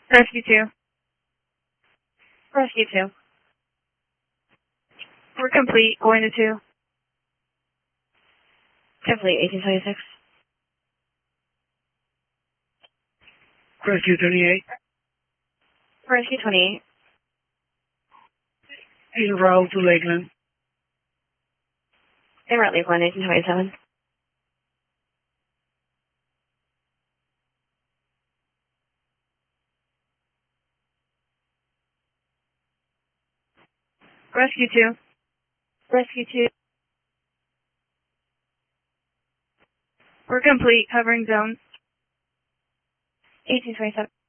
Rescue 2. Rescue 2. We're complete. Going to 2. Complete, 1826. Rescue 28. Rescue 28. En route to Lakeland. En route Lakeland, 1827. Rescue 2. Rescue 2. We're complete. Covering zone. 1827.